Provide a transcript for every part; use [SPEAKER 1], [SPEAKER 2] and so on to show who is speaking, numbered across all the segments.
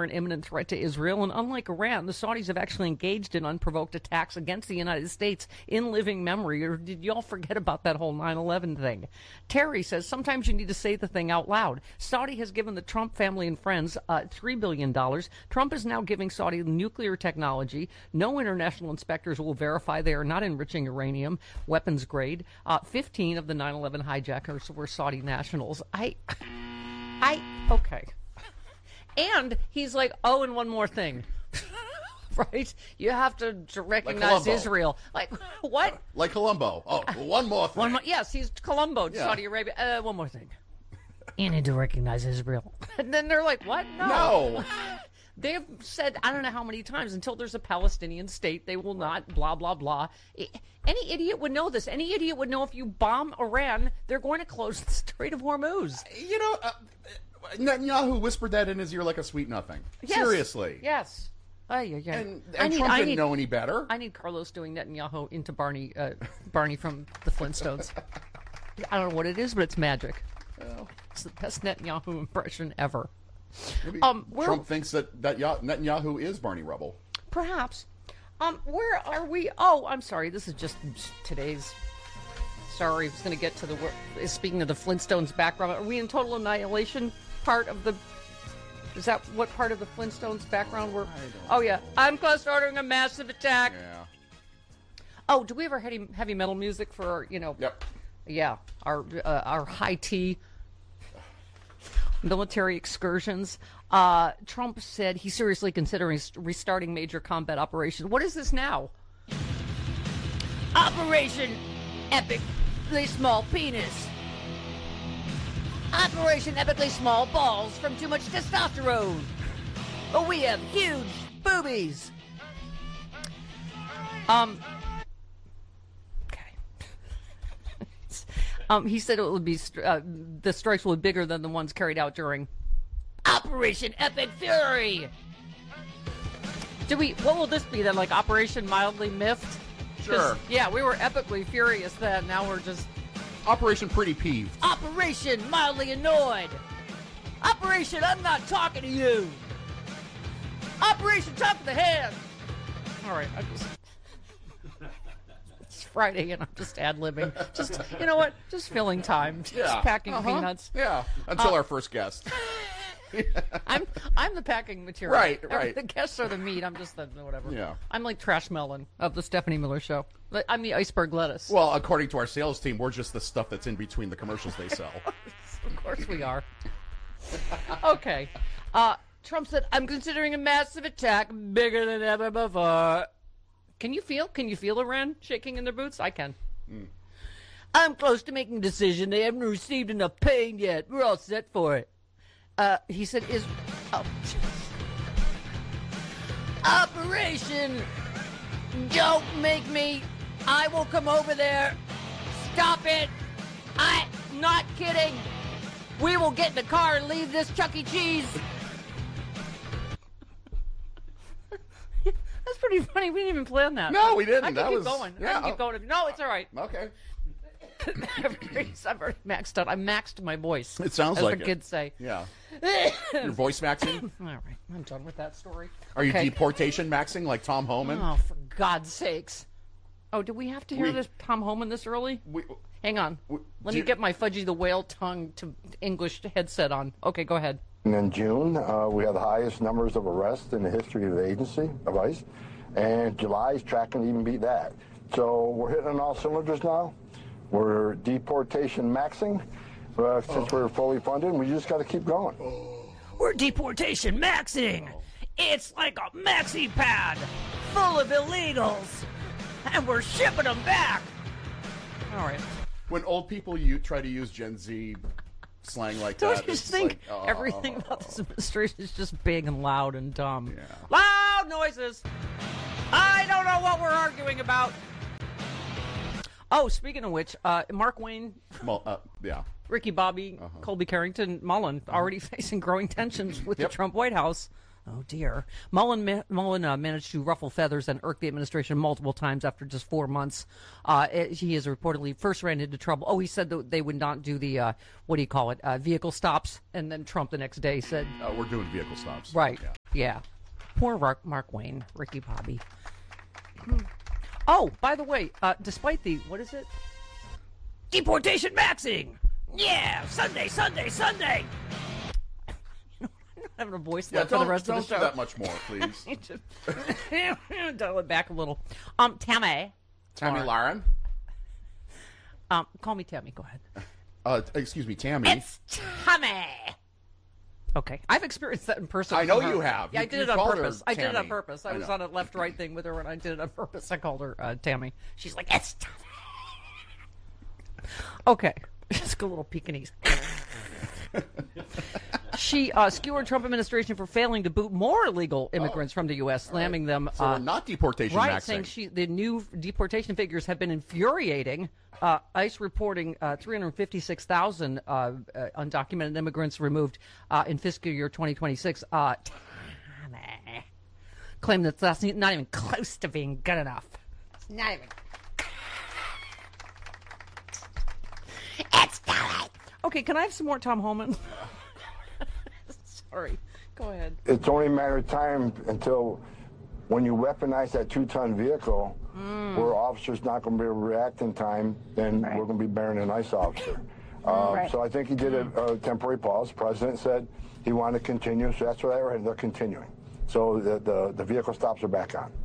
[SPEAKER 1] an imminent threat to Israel, and unlike Iran, the Saudis have actually engaged in unprovoked attacks against the United States in living memory. Or did y'all forget about that whole 9/11 thing? Terry says, sometimes you need to say the thing out loud. Saudi has given the Trump family and friends $3 billion. Trump is now giving Saudi nuclear technology. No international inspectors will verify they are not enriching uranium, weapons grade. 15 of the 9/11 hijackers were Saudi nationals. Okay. And he's like, oh, and one more thing. Right? You have to recognize Israel. Like, what?
[SPEAKER 2] Like Colombo. Oh, one more thing.
[SPEAKER 1] Yes, he's Colombo, Saudi Arabia. One more thing. You need to recognize Israel. And then they're like, what? No. They've said, I don't know how many times, until there's a Palestinian state, they will not, blah, blah, blah. Any idiot would know this. Any idiot would know if you bomb Iran, they're going to close the Strait of Hormuz.
[SPEAKER 2] You know, Netanyahu whispered that in his ear like a sweet nothing.
[SPEAKER 1] Yes.
[SPEAKER 2] Seriously.
[SPEAKER 1] Yes.
[SPEAKER 2] And Trump didn't know any better.
[SPEAKER 1] I need Carlos doing Netanyahu into Barney from the Flintstones. I don't know what it is, but it's magic.
[SPEAKER 2] Well,
[SPEAKER 1] it's the best Netanyahu impression ever.
[SPEAKER 2] Maybe Trump thinks that Netanyahu is Barney Rubble.
[SPEAKER 1] Perhaps. Where are we? Oh, I'm sorry. This is just today's. Sorry, I was going to get to the. Speaking of the Flintstones background, are we in total annihilation part of the? Is that what part of the Flintstones background we're? Oh yeah, I'm close to ordering a massive attack.
[SPEAKER 2] Yeah.
[SPEAKER 1] Oh, do we ever heavy metal music for
[SPEAKER 2] Yep.
[SPEAKER 1] Yeah, our high tea military excursions. Trump said he's seriously considering restarting major combat operations. What is this now? Operation Epically Small Penis. Operation Epically Small Balls from too much testosterone. Oh, we have huge boobies. He said it would be the strikes will be bigger than the ones carried out during Operation Epic Fury. What will this be then? Like Operation Mildly Miffed?
[SPEAKER 2] Sure.
[SPEAKER 1] Yeah, we were epically furious then. Now we're just
[SPEAKER 2] Operation Pretty Peeved.
[SPEAKER 1] Operation Mildly Annoyed. Operation I'm Not Talking to You. Operation Top of the Hand. All right, it's Friday and I'm just ad-libbing. Just, you know what? Just filling time. Just packing peanuts.
[SPEAKER 2] Yeah, until our first guest.
[SPEAKER 1] I'm the packing material.
[SPEAKER 2] Right.
[SPEAKER 1] The guests are the meat. I'm just the whatever.
[SPEAKER 2] Yeah.
[SPEAKER 1] I'm like Trash Melon of the Stephanie Miller Show. I'm the iceberg lettuce.
[SPEAKER 2] Well, according to our sales team, we're just the stuff that's in between the commercials they sell.
[SPEAKER 1] Of course we are. Okay. Trump said, I'm considering a massive attack bigger than ever before. Can you feel Iran shaking in their boots? I can. I'm close to making a decision. They haven't received enough pain yet. We're all set for it. He said, Operation Don't Make Me. I will come over there. Stop it. I'm not kidding. We will get in the car and leave this Chuck E. Cheese. That's pretty funny. We didn't even plan that.
[SPEAKER 2] No, we didn't.
[SPEAKER 1] I can keep going.
[SPEAKER 2] Yeah.
[SPEAKER 1] I can keep going. No, it's all right.
[SPEAKER 2] Okay.
[SPEAKER 1] I've already maxed out. I maxed my voice.
[SPEAKER 2] It sounds
[SPEAKER 1] as
[SPEAKER 2] like
[SPEAKER 1] the
[SPEAKER 2] it.
[SPEAKER 1] kids say.
[SPEAKER 2] Yeah. Your voice maxing?
[SPEAKER 1] All right. I'm done with that story.
[SPEAKER 2] Are you deportation maxing like Tom Homan?
[SPEAKER 1] Oh, for God's sakes. Oh, do we have to hear this Tom Homan this early? Hang on. Let me get my Fudgy the Whale tongue to English headset on. Okay, go ahead.
[SPEAKER 3] And in June, we had the highest numbers of arrests in the history of the agency of ICE. And July's tracking to even beat that. So we're hitting on all cylinders now. We're deportation maxing. Since we're fully funded, we just got to keep going.
[SPEAKER 1] We're deportation maxing. It's like a maxi pad full of illegals. And we're shipping them back. All right.
[SPEAKER 2] When old people try to use Gen Z slang like
[SPEAKER 1] Don't
[SPEAKER 2] that,
[SPEAKER 1] you just think everything about this administration is just big and loud and dumb?
[SPEAKER 2] Yeah.
[SPEAKER 1] Loud noises. I don't know what we're arguing about. Oh, speaking of which, Mark Wayne, Ricky Bobby, Colby Carrington, Mullen already facing growing tensions with the Trump White House. Oh, dear. Mullen managed to ruffle feathers and irk the administration multiple times after just 4 months. He has reportedly first ran into trouble. Oh, he said that they would not do the, vehicle stops. And then Trump the next day said...
[SPEAKER 2] we're doing vehicle stops.
[SPEAKER 1] Right.
[SPEAKER 2] Yeah.
[SPEAKER 1] Yeah. Poor Mark Wayne, Ricky Bobby. Oh, by the way, despite the, what is it? Deportation maxing! Yeah! Sunday! I'm having a voice left for the rest of the show.
[SPEAKER 2] Don't do that much more, please.
[SPEAKER 1] Just dial it back a little. Tammy.
[SPEAKER 2] Lauren?
[SPEAKER 1] Call me Tammy, go ahead.
[SPEAKER 2] Excuse me, Tammy.
[SPEAKER 1] It's Tammy! Okay, I've experienced that in person.
[SPEAKER 2] I know you have.
[SPEAKER 1] Yeah, I did it on purpose. I did it on purpose. I was
[SPEAKER 2] know.
[SPEAKER 1] on a left-right thing with her, and I did it on purpose. I called her Tammy. She's like, it's Tammy. Okay, just a little Pekingese. She skewered Trump administration for failing to boot more illegal immigrants from the U.S., slamming them.
[SPEAKER 2] So we're not deportation
[SPEAKER 1] right,
[SPEAKER 2] maxing.
[SPEAKER 1] saying the new deportation figures have been infuriating. ICE reporting 356,000 undocumented immigrants removed in fiscal year 2026. Claim that that's not even close to being good enough. It's not even. It's Kelly. Okay, can I have some more Tom Homan? Sorry. Go ahead.
[SPEAKER 3] It's only a matter of time until when you weaponize that 2-ton vehicle, where officers not going to be able to react in time, then we're going to be bearing an ICE officer. So I think he did a temporary pause. The president said he wanted to continue, so that's what they're continuing. So the vehicle stops are back on.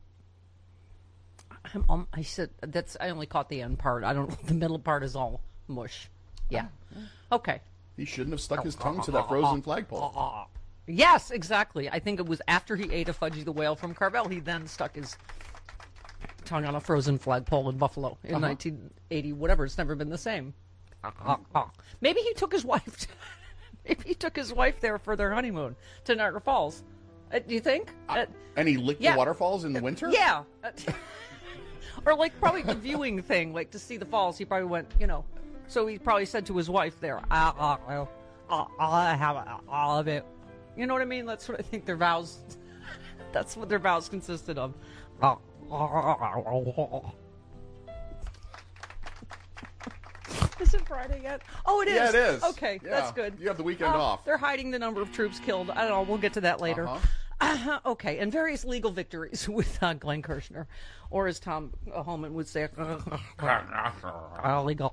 [SPEAKER 1] I said that's. I only caught the end part. I don't. The middle part is all mush. Yeah. Okay.
[SPEAKER 2] He shouldn't have stuck his tongue to that frozen flagpole.
[SPEAKER 1] Yes, exactly. I think it was after he ate a Fudgy the Whale from Carvel, he then stuck his tongue on a frozen flagpole in Buffalo in 1980. Whatever. It's never been the same. Maybe he took his wife. Maybe he took his wife there for their honeymoon to Niagara Falls. Do you think?
[SPEAKER 2] And he licked the waterfalls in the winter?
[SPEAKER 1] Yeah. Or like probably the viewing thing, like to see the falls. He probably went, So he probably said to his wife there, I'll have all of it. You know what I mean? That's what I think their vows, that's what their vows consisted of. Is it Friday yet? Oh, it is.
[SPEAKER 2] Yeah, it is.
[SPEAKER 1] Okay,
[SPEAKER 2] Yeah.
[SPEAKER 1] that's good.
[SPEAKER 2] You have the weekend off.
[SPEAKER 1] They're hiding the number of troops killed. I don't know. We'll get to that later. Okay, and various legal victories with Glenn Kirshner, or as Tom Homan would say, legal.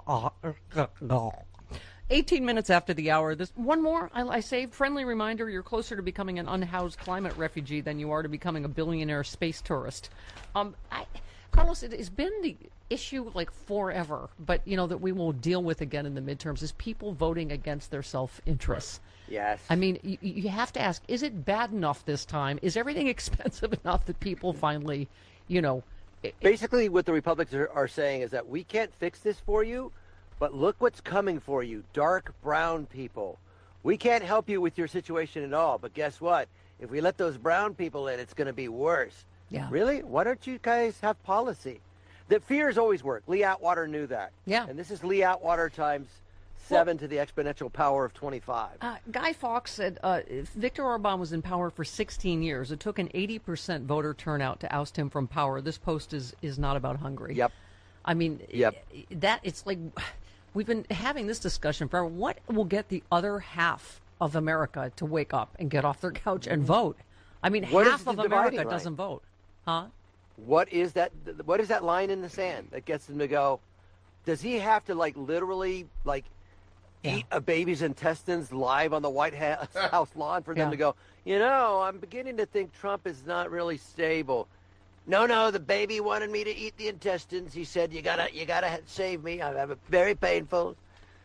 [SPEAKER 1] 18 minutes after the hour. This one more. I say friendly reminder: you're closer to becoming an unhoused climate refugee than you are to becoming a billionaire space tourist. Carlos, it has been the issue like forever, but that we will deal with again in the midterms is people voting against their self-interests.
[SPEAKER 4] Yes.
[SPEAKER 1] I mean, you have to ask, is it bad enough this time? Is everything expensive enough that people finally,
[SPEAKER 4] Basically, what the Republicans are saying is that we can't fix this for you, but look what's coming for you, dark brown people. We can't help you with your situation at all, but guess what? If we let those brown people in, it's going to be worse.
[SPEAKER 1] Yeah.
[SPEAKER 4] Really? Why don't you guys have policy? That fears always work. Lee Atwater knew that.
[SPEAKER 1] Yeah.
[SPEAKER 4] And this is Lee Atwater times 7 to the exponential power of 25.
[SPEAKER 1] Guy Fawkes said Viktor Orban was in power for 16 years. It took an 80% voter turnout to oust him from power. This post is not about Hungary.
[SPEAKER 4] Yep.
[SPEAKER 1] I mean, it's like we've been having this discussion forever. What will get the other half of America to wake up and get off their couch and vote? I mean, half of America doesn't vote. Huh?
[SPEAKER 4] What is that line in the sand that gets them to go, does he have to literally eat a baby's intestines live on the White House lawn for them to go, I'm beginning to think Trump is not really stable. No, the baby wanted me to eat the intestines. He said, you gotta save me. I have it very painful.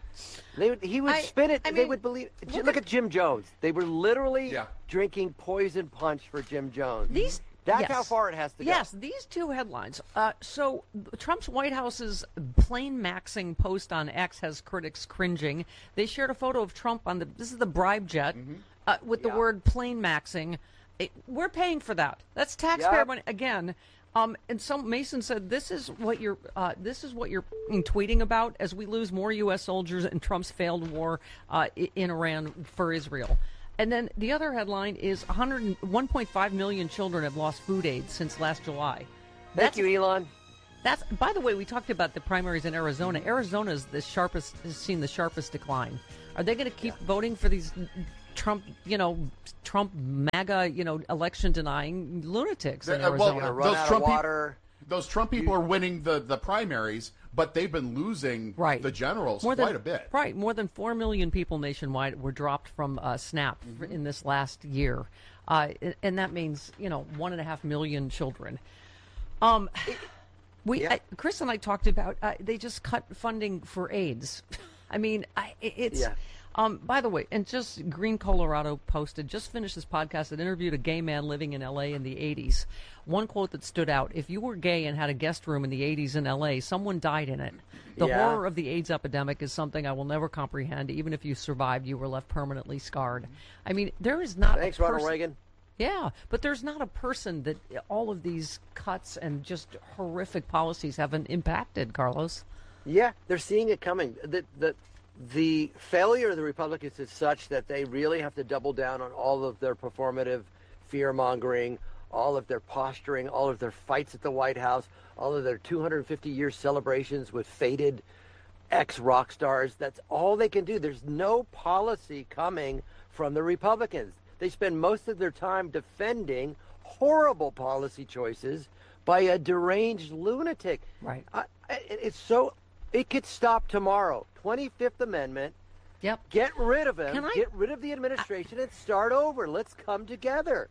[SPEAKER 4] He would spin it. They would believe. Look at Jim Jones. They were literally drinking poison punch for Jim Jones. That's how far it has to go.
[SPEAKER 1] Yes, these two headlines. So Trump's White House's plain maxing post on X has critics cringing. They shared a photo of Trump on this is the bribe jet with the word plain maxing. We're paying for that. That's taxpayer money again. And some Mason said this is what you're tweeting about as we lose more U.S. soldiers in Trump's failed war in Iran for Israel. And then the other headline is 1.5 million children have lost food aid since last July.
[SPEAKER 4] Thank you, Elon.
[SPEAKER 1] That's, by the way, we talked about the primaries in Arizona. Arizona is has seen the sharpest decline. Are they going to keep voting for these Trump MAGA, election denying lunatics in Arizona.
[SPEAKER 4] Run out of water.
[SPEAKER 2] Those Trump people are winning the primaries, but they've been losing the generals quite a bit.
[SPEAKER 1] Right. More than 4 million people nationwide were dropped from SNAP in this last year. And that means, 1.5 million children. Chris and I talked about, they just cut funding for AIDS. I mean, by the way, and just Green Colorado posted, just finished this podcast that interviewed a gay man living in L.A. in the 80s. One quote that stood out: if you were gay and had a guest room in the 80s in L.A., someone died in it. The horror of the AIDS epidemic is something I will never comprehend. Even if you survived, you were left permanently scarred. I mean, there is not
[SPEAKER 4] Thanks, Ronald Reagan.
[SPEAKER 1] Yeah, but there's not a person that all of these cuts and just horrific policies haven't impacted, Carlos.
[SPEAKER 4] Yeah, they're seeing it coming. The failure of the Republicans is such that they really have to double down on all of their performative fear-mongering, all of their posturing, all of their fights at the White House, all of their 250-year celebrations with faded ex-rock stars. That's all they can do. There's no policy coming from the Republicans. They spend most of their time defending horrible policy choices by a deranged lunatic.
[SPEAKER 1] Right.
[SPEAKER 4] It could stop tomorrow. 25th Amendment.
[SPEAKER 1] Yep.
[SPEAKER 4] Get rid of him. Get rid of the administration and start over. Let's come together.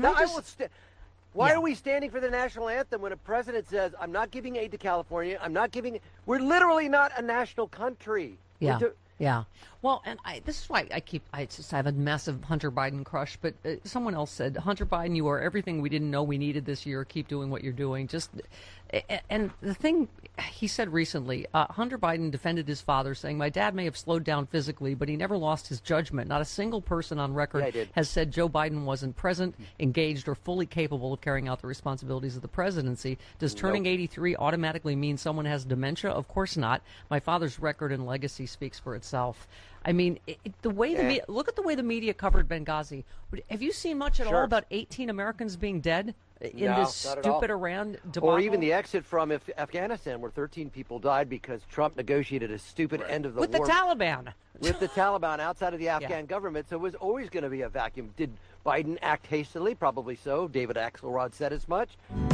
[SPEAKER 4] Why are we standing for the national anthem when a president says, I'm not giving aid to California, we're literally not a national country.
[SPEAKER 1] Yeah. Yeah. Well, and this is why I just have a massive Hunter Biden crush, but someone else said, Hunter Biden, you are everything we didn't know we needed this year. Keep doing what you're doing. And the thing he said recently, Hunter Biden defended his father, saying, my dad may have slowed down physically, but he never lost his judgment. Not a single person on record has said Joe Biden wasn't present, engaged, or fully capable of carrying out the responsibilities of the presidency. Does turning 83 automatically mean someone has dementia? Of course not. My father's record and legacy speaks for itself. I mean, look at the way the media covered Benghazi. Have you seen much at all about 18 Americans being dead in this stupid Iran debacle?
[SPEAKER 4] Or even the exit from Afghanistan, where 13 people died because Trump negotiated a stupid end of the war.
[SPEAKER 1] With the Taliban.
[SPEAKER 4] With the Taliban outside of the Afghan government. So it was always going to be a vacuum. Did Biden act hastily? Probably so. David Axelrod said as much.